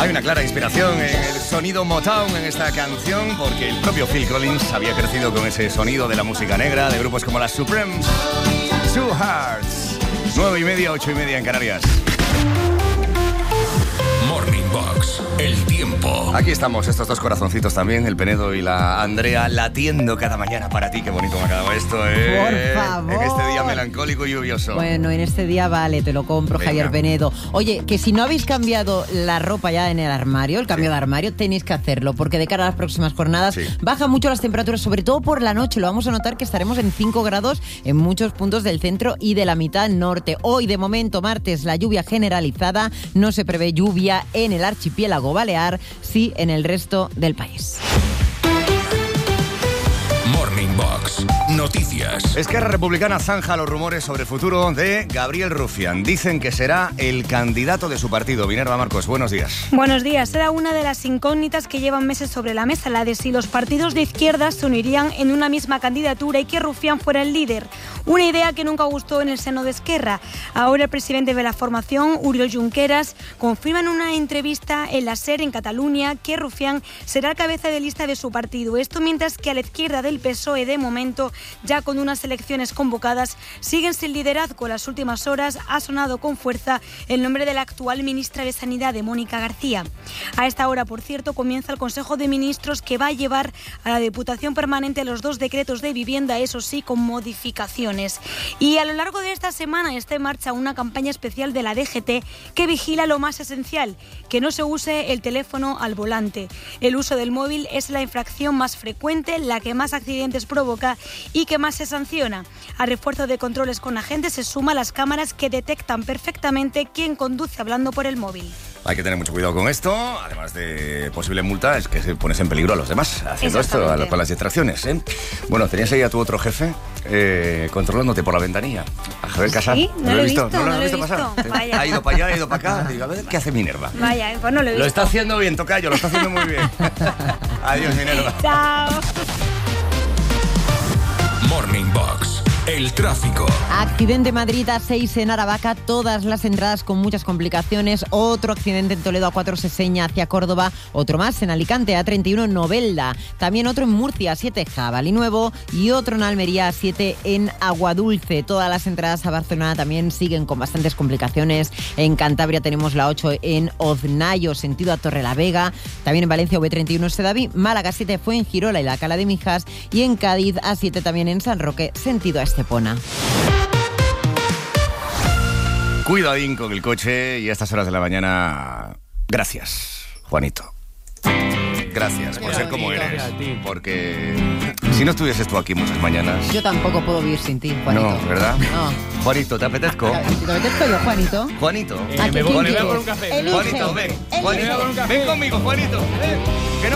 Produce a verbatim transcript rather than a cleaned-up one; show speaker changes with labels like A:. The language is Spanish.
A: Hay una clara inspiración en el sonido Motown en esta canción, porque el propio Phil Collins había crecido con ese sonido de la música negra de grupos como las Supremes. Two Hearts. Nueve y media, ocho y media en Canarias.
B: Morning Box, el tiempo.
A: Aquí estamos, estos dos corazoncitos también, el Penedo y la Andrea, latiendo cada mañana para ti. Qué bonito me ha quedado esto, ¿eh?
C: Por favor.
A: En este día melancólico y lluvioso.
C: Bueno, en este día vale, te lo compro, Venga. Javier Penedo. Oye, que si no habéis cambiado la ropa ya en el armario, el cambio sí. de armario, tenéis que hacerlo, porque de cara a las próximas jornadas sí. bajan mucho las temperaturas, sobre todo por la noche. Lo vamos a notar que estaremos en cinco grados en muchos puntos del centro y de la mitad norte. Hoy, de momento, martes, la lluvia generalizada. No se prevé lluvia en el archipiélago balear, sí en el resto del país.
B: Morning Box, noticias.
A: Esquerra Republicana zanja los rumores sobre el futuro de Gabriel Rufián. Dicen que será el candidato de su partido. Minerva Marcos, buenos días.
D: Buenos días. Era una de las incógnitas que llevan meses sobre la mesa, la de si los partidos de izquierdas se unirían en una misma candidatura y que Rufián fuera el líder. Una idea que nunca gustó en el seno de Esquerra. Ahora el presidente de la formación, Oriol Junqueras, confirma en una entrevista en la SER en Cataluña que Rufián será el cabeza de lista de su partido. Esto mientras que a la izquierda del P S O E, de momento, ya con unas elecciones convocadas, siguen sin liderazgo. Las últimas horas ha sonado con fuerza el nombre de la actual ministra de Sanidad, de Mónica García. A esta hora, por cierto, comienza el Consejo de Ministros que va a llevar a la Diputación Permanente los dos decretos de vivienda, eso sí, con modificaciones. Y a lo largo de esta semana está en marcha una campaña especial de la D G T que vigila lo más esencial, que no se use el teléfono al volante. El uso del móvil es la infracción más frecuente, la que más accidentes provoca y que más se sanciona. A refuerzo de controles con agentes se suman las cámaras que detectan perfectamente quién conduce hablando por el móvil.
A: Hay que tener mucho cuidado con esto, además de posible multa, es que se pones en peligro a los demás haciendo esto, a lo, con las distracciones, ¿eh? Bueno, tenías ahí a tu otro jefe eh, controlándote por la ventanilla, a Javier Casar.
D: ¿Sí? No, no lo he visto,
A: ¿No lo
D: no
A: has
D: lo he
A: visto
D: visto.
A: pasar?
D: Vaya.
A: Ha ido para allá, ha ido para acá. Digo, a ver, ¿qué hace Minerva?
D: Vaya, pues no lo he visto.
A: Lo está haciendo bien, tocayo, lo está haciendo muy bien. Adiós, Minerva.
D: Chao.
B: Morning Box, el tráfico.
C: Accidente en Madrid A seis en Aravaca, todas las entradas con muchas complicaciones. Otro accidente en Toledo A cuatro Seseña hacia Córdoba. Otro más en Alicante A treinta y uno en Novelda. También otro en Murcia A siete Jabalí Nuevo. Y otro en Almería A siete en Aguadulce. Todas las entradas a Barcelona también siguen con bastantes complicaciones. En Cantabria tenemos la ocho en Oznayo, sentido a Torrelavega. También en Valencia V treinta y uno Sedaví. Málaga siete fue en Girola y la Cala de Mijas. Y en Cádiz A siete también en San Roque, sentido a Estepona.
A: Cuidadín con el coche y a estas horas de la mañana. Gracias, Juanito. Gracias por ser como eres. Porque si no estuvieses tú aquí muchas mañanas.
C: Yo tampoco puedo vivir sin ti, Juanito.
A: No, ¿verdad?
C: No.
A: Juanito, ¿te apetezco?
C: ¿Te apetezco yo, Juanito?
A: Juanito.
C: ¿A
A: Eh, me
C: voy
A: a por un
C: café. Elige.
A: Juanito, ven.
C: Elige.
A: Juanito, ven conmigo, Juanito. Ven. Que no